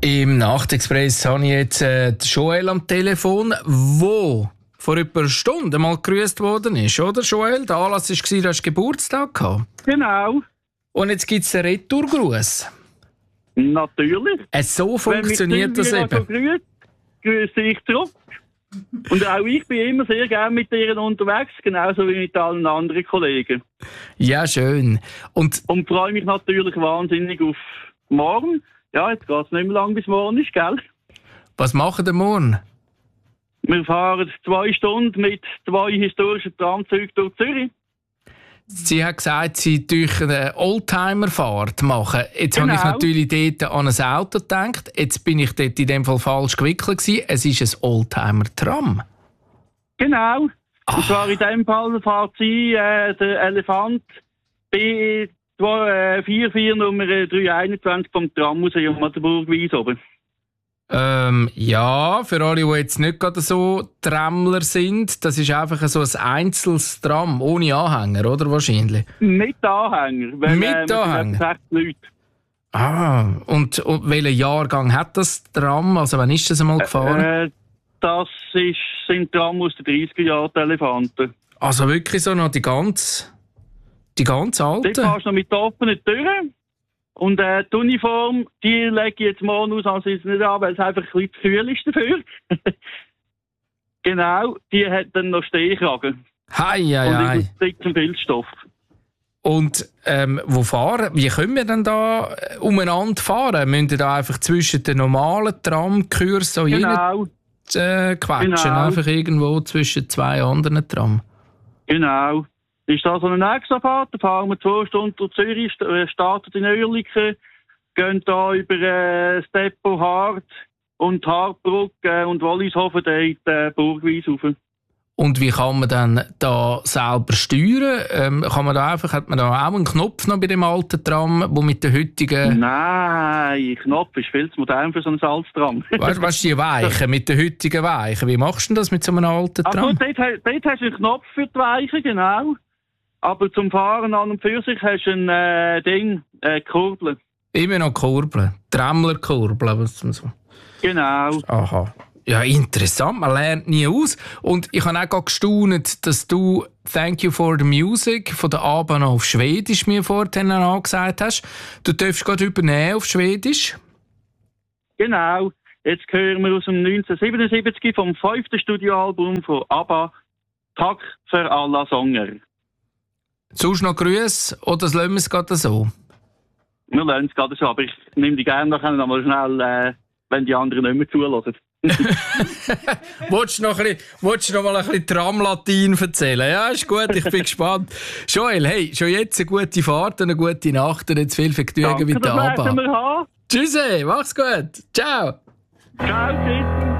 Im Nachtexpress habe ich jetzt Joel am Telefon, wo vor etwa einer Stunde mal gegrüßt worden ist, oder Joel? Der Anlass war, du hast Geburtstag gehabt. Genau. Und jetzt gibt es einen Retourgruß. Natürlich. So funktioniert das eben. Wenn mich grüße ich zurück. Und auch ich bin immer sehr gerne mit ihr unterwegs, genauso wie mit allen anderen Kollegen. Ja, schön. Und freue mich natürlich wahnsinnig auf morgen. Ja, jetzt geht es nicht mehr lang bis morgen ist, gell? Was machen wir morgen? Wir fahren 2 Stunden mit 2 historischen Tramzügen durch Zürich. Sie hat gesagt, sie durch eine Oldtimer-Fahrt machen. Jetzt habe ich natürlich dort an ein Auto gedacht. Jetzt bin ich dort in dem Fall falsch gewickelt gewesen. Es ist ein Oldtimer-Tram. Genau. Und zwar in dem Fall fährt sie der Elefant B44 Nummer 321 vom Trammuseum an der Burgwies oben. Ja, für alle, die jetzt nicht gerade so Trämmler sind, das ist einfach so ein einzelnes Tram, ohne Anhänger, oder wahrscheinlich? Mit Anhänger. Mit Anhänger? 6 Leute. Und welchen Jahrgang hat das Tram? Also wann ist das einmal gefahren? Das sind Tram aus den 30er Jahren, die Elefanten. Also wirklich so noch die ganz alten? Dort fährst du noch mit offenen Türen. Und die Uniform, die lege ich jetzt morgen aus, also ist nicht an, weil es einfach ein bisschen zu kühl ist dafür. Genau, die hat dann noch Stehkragen. Hei. Und dicken Filzstoff. Und wo fahren? Wie können wir denn da umeinander fahren? Müssen wir da einfach zwischen den normalen Tramkursen so quetschen? Genau. Einfach irgendwo zwischen 2 anderen Tram? Genau. Ist da so eine Extrafahrt, da fahren wir 2 Stunden durch Zürich, starten in Oerlikon, gehen da über das Depot Hart und Hartbrücke und Wollishofen dort Burgwies rauf. Und wie kann man dann da selber steuern? Hat man da auch einen Knopf noch bei dem alten Tram, wo mit der heutigen... Nein, Knopf ist viel zu modern für so ein Salztram. Weißt du, die Weichen, mit den heutigen Weichen, wie machst du denn das mit so einem alten Tram? Also, dort hast du einen Knopf für die Weichen, genau. Aber zum Fahren an und für sich hast du ein Kurbel. Immer noch Kurbeln. Trämmlerkurbeln, was man so. Genau. Aha. Ja, interessant. Man lernt nie aus. Und ich habe auch gerade gestaunt, dass du «Thank you for the music» von der ABBA noch auf Schwedisch mir vorhin angesagt hast. Du darfst gerade übernehmen auf Schwedisch. Genau. Jetzt hören wir aus dem 1977 vom 5. Studioalbum von ABBA «Tack för alla sånger». Sonst noch Grüße oder lassen wir es gerade so? Wir lassen es gerade so, aber ich nehme die gerne nachher noch mal schnell, wenn die anderen nicht mehr zulassen. Wolltest du noch mal ein bisschen Tramlatin erzählen? Ja, ist gut, ich bin gespannt. Joel, hey, schon jetzt eine gute Fahrt und eine gute Nacht und jetzt viel Vergnügen mit der ABBA. Danke, Tschüss, mach's gut. Ciao. Ciao, tschüss.